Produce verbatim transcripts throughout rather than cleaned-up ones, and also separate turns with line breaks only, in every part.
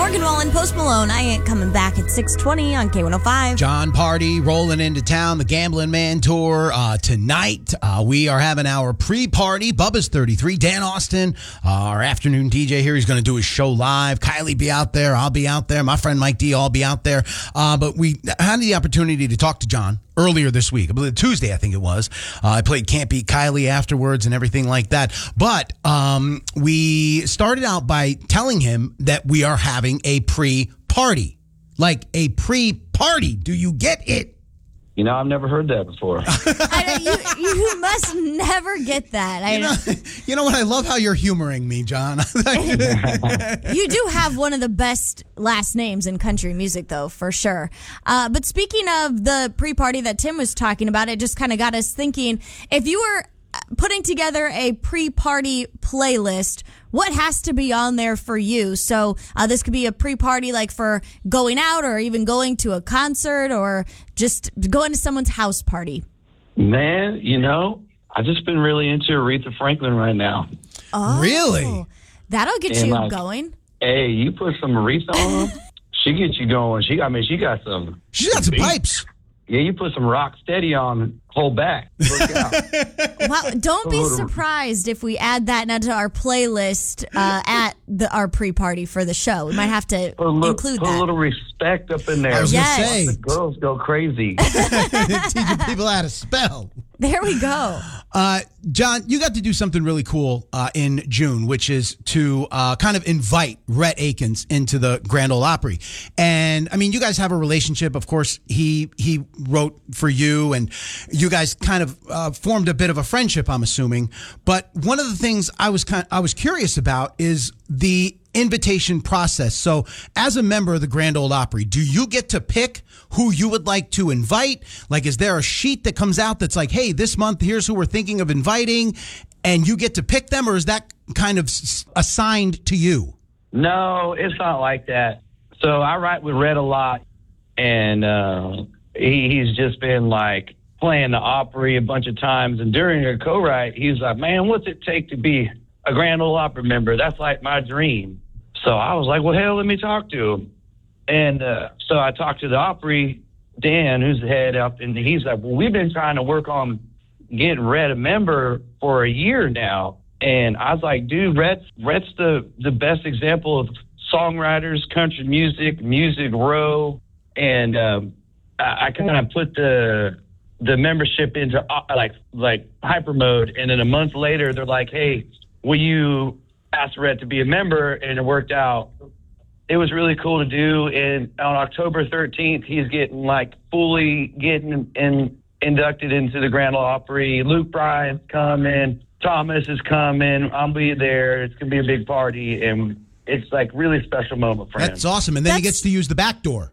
Morgan Wallen, Post Malone. I ain't coming back at six twenty on K one oh five.
John Party rolling into town, the Gambling Man Tour uh, tonight. Uh, we are having our pre-party. Bubba's thirty-three. Dan Austin, uh, our afternoon D J here. He's going to do his show live. Kylie be out there. I'll be out there. My friend Mike D, all be out there. Uh, but we had the opportunity to talk to John earlier this week. I believe Tuesday, I think it was. Uh, I played Can't Beat Kylie afterwards and everything like that. But um, we started out by telling him that we are having a pre-party. Like a pre-party. Do you get it?
You know, I've never heard that before.
I, you, you must never get that. I
You know, you know what? I love how you're humoring me, John.
You do have one of the best last names in country music, though, for sure. Uh, but speaking of the pre-party that Tim was talking about, it just kind of got us thinking, if you were putting together a pre-party playlist, what has to be on there for you? So uh, this could be a pre-party like for going out or even going to a concert or just going to someone's house party.
Man, you know, I've just been really into Aretha Franklin right now.
Oh,
Really?
That'll get
And
you
like,
going.
Hey, you put some Aretha on, she gets you going. She, I mean, she got some.
She's got some pipes.
Yeah, you put some rock steady on, hold back. Look out.
Wow, don't be surprised if we add that now to our playlist uh, at the our pre-party for the show. We might have to
Put a little,
include
put
that.
a little respect up in there.
I was
Yes.
going to
The
say,
girls go crazy.
teaching people how to spell.
There we go.
Uh, John, you got to do something really cool uh, in June, which is to uh, kind of invite Rhett Akins into the Grand Ole Opry. And, I mean, you guys have a relationship. Of course, he he wrote for you, and you guys kind of uh, formed a bit of a friendship, I'm assuming. But one of the things I was kind I was curious about is the invitation process. So as a member of the Grand Ole Opry, do you get to pick who you would like to invite? Like, is there a sheet that comes out that's like, hey, this month, here's who we're thinking of inviting, and you get to pick them, or is that kind of s- assigned to you?
No, it's not like that. So I write with Red a lot, and uh, he, he's just been like playing the Opry a bunch of times. And during a co-write, he's like, man, what's it take to be a Grand Ole Opry member? That's like my dream. So I was like, well, hell, let me talk to him. And uh, so I talked to the Opry, Dan, who's the head up, and he's like, well, we've been trying to work on getting Rhett a member for a year now. And I was like, dude, Rhett's, Rhett's the, the best example of songwriters, country music, Music Row. And um, I, I kind of put the the membership into uh, like like hyper mode. And then a month later, they're like, hey, will you ask Rhett to be a member? And it worked out. It was really cool to do. And on October thirteenth, he's getting like fully getting in, inducted into the Grand Ole Opry. Luke Bryan's coming. Thomas is coming. I'll be there. It's going to be a big party. And it's like really special moment for him.
That's awesome. And then he
That's-
gets to use the back door.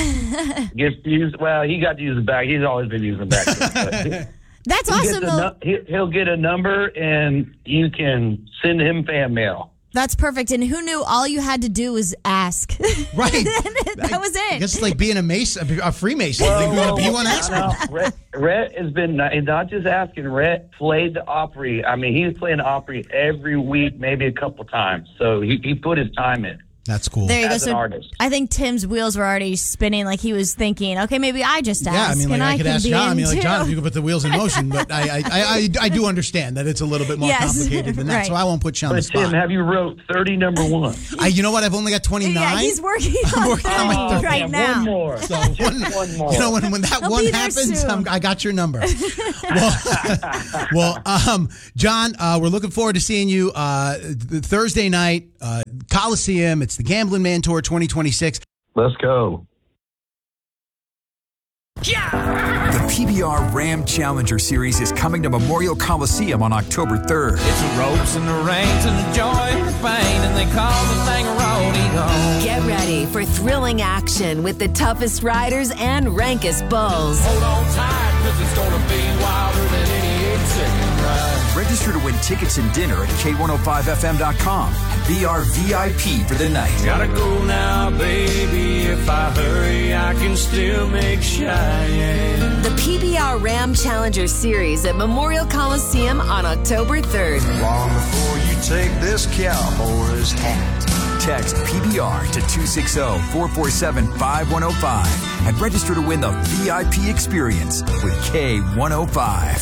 Gets to use, well, he got to use the back. He's always been using the back. But
That's
he gets
awesome,
a
though.
nu- he- he'll get a number, and you can send him fan mail.
That's perfect. And who knew all you had to do was ask?
Right.
That was
I
it.
guess it's like being a mason, a Freemason. If you want to be one, ask
I
one.
know. Rhett, Rhett has been not, not just asking. Rhett played the Opry. I mean, he's playing the Opry every week, maybe a couple times. So he, he put his time in.
That's cool.
There you go.
as an
So
artist.
I think Tim's wheels were already spinning. Like he was thinking, okay, maybe I just ask.
Yeah, I mean, like
and
I, could
can
ask
be
John. I
in
mean, like
too.
John, if you could put the wheels in motion. But I, I, I, I, I do understand that it's a little bit more
Yes,
complicated than that.
right.
So I won't put you on the
But Tim,
spot.
have you wrote thirty number one?
I, you know what? I've only got twenty-nine.
Yeah, he's working on
working on my
thirty
thirty.
right
man,
now.
One more.
So
Just one more.
You know, when, when that
He'll
one
be there
happens,
soon.
I'm, I got your number. well, well um, John, uh, we're looking forward to seeing you uh, th- Thursday night, uh, Coliseum. It's the Gambling Man Tour twenty twenty-six.
Let's go.
The P B R Ram Challenger Series is coming to Memorial Coliseum on October third.
It's the ropes and the reins and the joy and the pain, and they call the thing a rodeo.
Get ready for thrilling action with the toughest riders and rankest bulls.
Hold on tight, cause it's gonna be wilder than any eight-second ride.
Register to win tickets and dinner at K one oh five F M dot com and be our V I P for the night.
Gotta go now, baby. If I hurry, I can still make Cheyenne.
The P B R Ram Challenger Series at Memorial Coliseum on October third.
Long before you take this cowboy's hat.
Text P B R to two six zero, four four seven, five one zero five and register to win the V I P experience with K one oh five.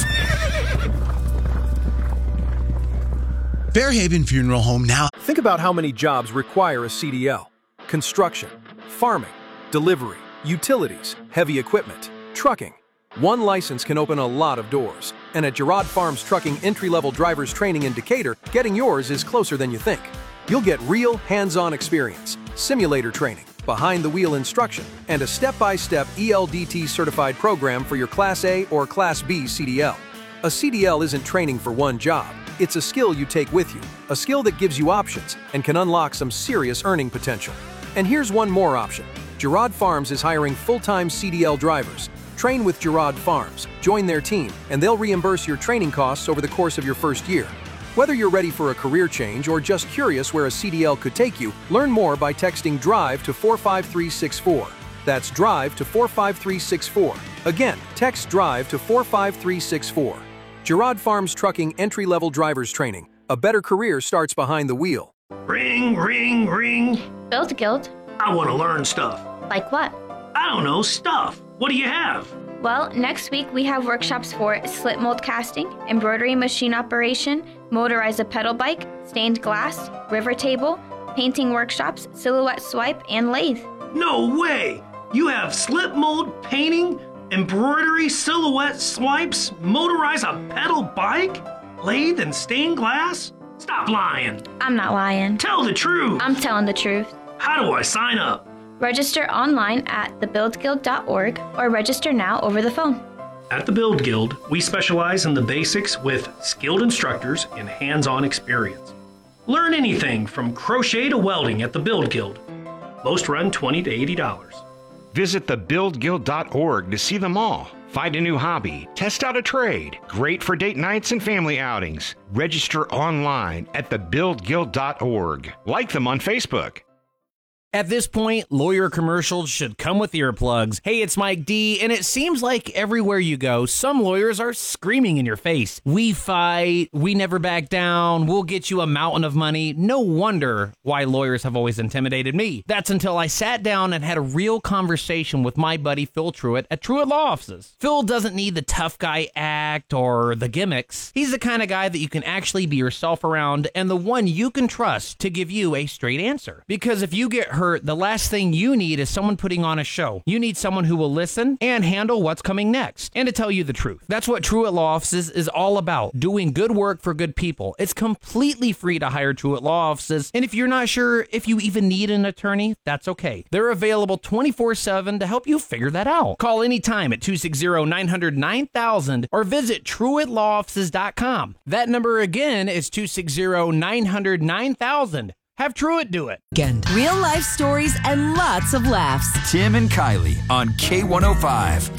Fairhaven Funeral Home now.
Think about how many jobs require a C D L. Construction, farming, delivery, utilities, heavy equipment, trucking. One license can open a lot of doors. And at Girard Farms Trucking Entry-Level Drivers Training in Decatur, getting yours is closer than you think. You'll get real hands-on experience, simulator training, behind-the-wheel instruction, and a step-by-step E L D T certified program for your Class A or Class B C D L. A C D L isn't training for one job. It's a skill you take with you, a skill that gives you options and can unlock some serious earning potential. And here's one more option. Girard Farms is hiring full-time C D L drivers. Train with Girard Farms, join their team, and they'll reimburse your training costs over the course of your first year. Whether you're ready for a career change or just curious where a C D L could take you, learn more by texting DRIVE to four five three six four. That's DRIVE to four five three six four. Again, text DRIVE to four five three six four. Girard Farms Trucking Entry-Level Drivers Training. A better career starts behind the wheel.
Ring, ring, ring.
Build Guild.
I want to learn stuff.
Like what?
I don't know, stuff. What do you have?
Well, next week we have workshops for slip mold casting, embroidery machine operation, motorize a pedal bike, stained glass, river table, painting workshops, silhouette swipe, and lathe.
No way! You have slip mold, painting, embroidery, silhouette swipes, motorize a pedal bike, lathe, and stained glass? Stop lying.
I'm not lying.
Tell the truth.
I'm telling the truth.
How do I sign up?
Register online at the build guild dot org or register now over the phone.
At the Build Guild, we specialize in the basics with skilled instructors and hands-on experience. Learn anything from crochet to welding at the Build Guild. Most run twenty to eighty dollars.
Visit the build guild dot org to see them all. Find a new hobby, test out a trade. Great for date nights and family outings. Register online at the build guild dot org. Like them on Facebook.
At this point, lawyer commercials should come with earplugs. Hey, it's Mike D, and it seems like everywhere you go, some lawyers are screaming in your face. We fight, we never back down, we'll get you a mountain of money. No wonder why lawyers have always intimidated me. That's until I sat down and had a real conversation with my buddy Phil Truitt at Truitt Law Offices. Phil doesn't need the tough guy act or the gimmicks. He's the kind of guy that you can actually be yourself around and the one you can trust to give you a straight answer. Because if you get hurt, the last thing you need is someone putting on a show. You need someone who will listen and handle what's coming next, and to tell you the truth. That's what Truitt Law Offices is all about, doing good work for good people. It's completely free to hire Truitt Law Offices, and if you're not sure if you even need an attorney, that's okay. They're available twenty-four seven to help you figure that out. Call anytime at two six zero, nine hundred, nine thousand or visit truitt law offices dot com. That number again is two six zero, nine hundred, nine thousand. Have Truitt do it.
Real life stories and lots of laughs.
Tim and Kylie on K one oh five.